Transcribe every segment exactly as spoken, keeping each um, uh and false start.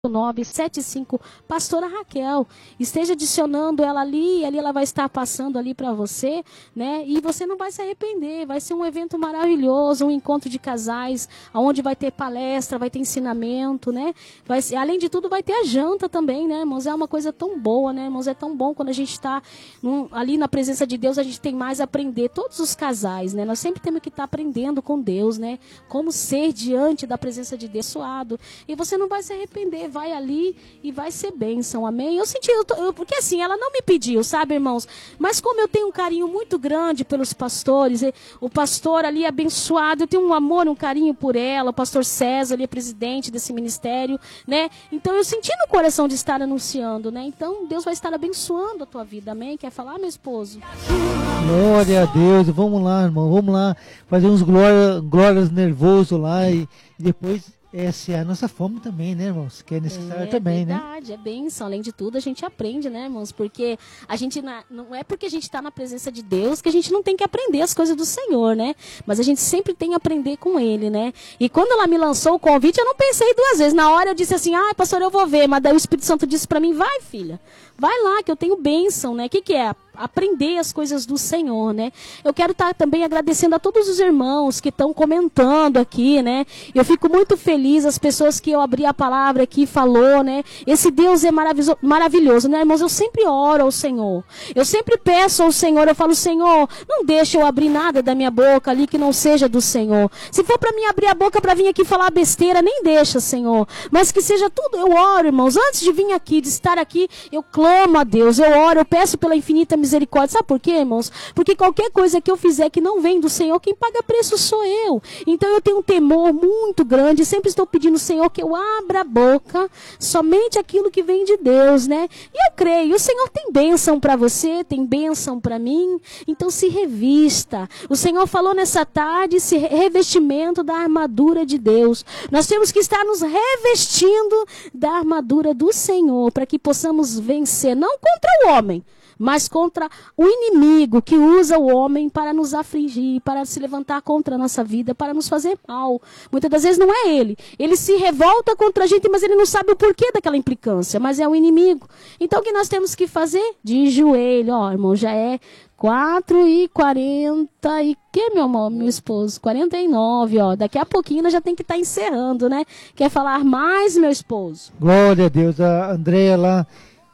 nove sete cinco, pastora Raquel, esteja adicionando ela ali, ali ela vai estar passando ali para você, né, e você não vai se arrepender, vai ser um evento maravilhoso, um encontro de casais, onde vai ter palestra, vai ter ensinamento, né, vai ser, além de tudo vai ter a janta também, né, irmãos, é uma coisa tão boa, né, irmãos, é tão bom quando a gente está ali na presença de Deus, a gente tem mais a aprender, todos os casais, né, nós sempre temos que estar aprendendo com Deus, né, como ser diante da presença de Deus, suado, e você não vai se arrepender, vai ali e vai ser bênção, amém? Eu senti, eu tô, eu, porque assim, ela não me pediu, sabe, irmãos? Mas como eu tenho um carinho muito grande pelos pastores, e, o pastor ali é abençoado, eu tenho um amor, um carinho por ela, o pastor César, ele é presidente desse ministério, né? Então eu senti no coração de estar anunciando, né? Então Deus vai estar abençoando a tua vida, amém? Quer falar, meu esposo? Glória a Deus, vamos lá, irmão, vamos lá, fazer uns glórias, glórias nervoso lá e, e depois... Essa é a nossa fome também, né, irmãos? Que é necessário é, também, verdade, né? É verdade, é bênção. Além de tudo, a gente aprende, né, irmãos? Porque a gente na, não é porque a gente está na presença de Deus que a gente não tem que aprender as coisas do Senhor, né? Mas a gente sempre tem que aprender com Ele, né? E quando ela me lançou o convite, eu não pensei duas vezes. Na hora eu disse assim, ah, pastor, eu vou ver. Mas daí o Espírito Santo disse para mim, vai, filha. Vai lá, que eu tenho bênção, né? O que que é? Aprender as coisas do Senhor, né? Eu quero estar também agradecendo a todos os irmãos que estão comentando aqui, né? Eu fico muito feliz, as pessoas que eu abri a palavra aqui falou, né? Esse Deus é maravilhoso, maravilhoso, né, irmãos? Eu sempre oro ao Senhor. Eu sempre peço ao Senhor, eu falo, Senhor, não deixa eu abrir nada da minha boca ali que não seja do Senhor. Se for para mim abrir a boca para vir aqui falar besteira, nem deixa, Senhor. Mas que seja tudo, eu oro, irmãos. Antes de vir aqui, de estar aqui, eu clamo a Deus, eu oro, eu peço pela infinita misericórdia. Sabe por quê, irmãos? Porque qualquer coisa que eu fizer que não vem do Senhor, quem paga preço sou eu. Então eu tenho um temor muito grande, sempre estou pedindo ao Senhor que eu abra a boca, somente aquilo que vem de Deus, né? E eu creio, o Senhor tem bênção para você, tem bênção para mim, então se revista. O Senhor falou nessa tarde, esse revestimento da armadura de Deus. Nós temos que estar nos revestindo da armadura do Senhor, para que possamos vencer, não contra o homem, mas contra o inimigo que usa o homem para nos afligir, para se levantar contra a nossa vida, para nos fazer mal. Muitas das vezes não é ele. Ele se revolta contra a gente, mas ele não sabe o porquê daquela implicância, mas é o inimigo. Então o que nós temos que fazer? De joelho, ó, irmão, já é quatro e quarenta e que, meu amor, meu esposo? quarenta e nove, ó. Daqui a pouquinho nós já tem que estar tá encerrando, né? Quer falar mais, meu esposo? Glória a Deus. A Andréia lá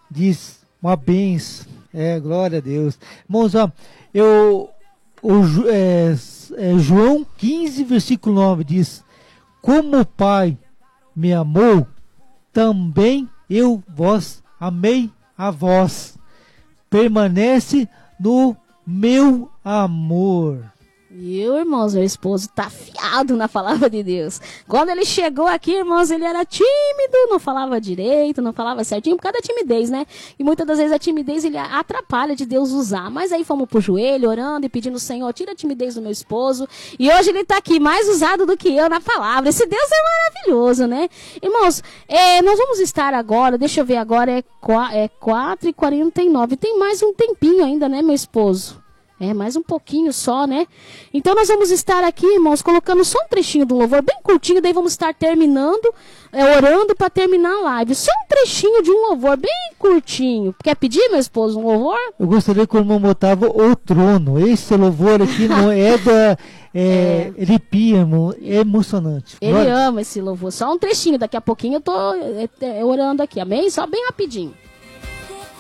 diz uma benção. É, glória a Deus. Irmãos, ó, eu, o, é, é, João quinze, versículo nove diz, como o Pai me amou, também eu vos amei a vós. Permanece no meu amor. Viu, irmãos? Meu esposo tá afiado na palavra de Deus. Quando ele chegou aqui, irmãos, ele era tímido, não falava direito, não falava certinho, por causa da timidez, né? E muitas das vezes a timidez, ele atrapalha de Deus usar. Mas aí fomos pro joelho, orando e pedindo, Senhor, tira a timidez do meu esposo. E hoje ele tá aqui, mais usado do que eu na palavra. Esse Deus é maravilhoso, né? Irmãos, é, nós vamos estar agora, deixa eu ver agora, é, é quatro e quarenta e nove. Tem mais um tempinho ainda, né, meu esposo? É, mais um pouquinho só, né? Então nós vamos estar aqui, irmãos, colocando só um trechinho do louvor, bem curtinho, daí vamos estar terminando, é, orando para terminar a live. Só um trechinho de um louvor, bem curtinho. Quer pedir, meu esposo, um louvor? Eu gostaria que o irmão botava o trono. Esse louvor aqui não é da... É, é. Ele pia, irmão, é emocionante. Ele Glória. Ama esse louvor. Só um trechinho, daqui a pouquinho eu tô é, é, orando aqui, amém? Só bem rapidinho.